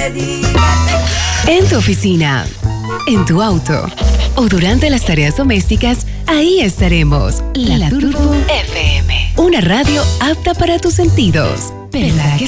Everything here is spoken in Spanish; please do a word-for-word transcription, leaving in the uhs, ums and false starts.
te diga te quiero. En tu oficina, en tu auto o durante las tareas domésticas, ahí estaremos. La, la Turbo F M. Una radio apta para tus sentidos. ¿Verdad que